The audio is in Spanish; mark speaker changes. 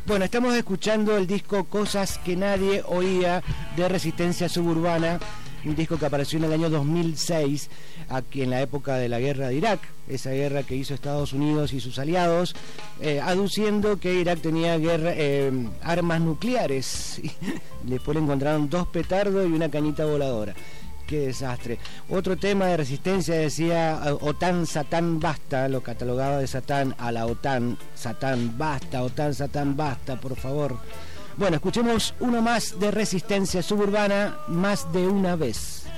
Speaker 1: Bueno, estamos escuchando el disco Cosas que nadie oía de Resistencia Suburbana, un disco que apareció en el año 2006, aquí en la época de la guerra de Irak, esa guerra que hizo Estados Unidos y sus aliados, aduciendo que Irak tenía armas nucleares. Después le encontraron 2 petardos y una cañita voladora. Qué desastre. Otro tema de Resistencia decía OTAN, Satán, basta, lo catalogaba de Satán a la OTAN. Satán, basta, OTAN, Satán, basta, por favor. Bueno, escuchemos uno más de Resistencia Suburbana, Más de una vez.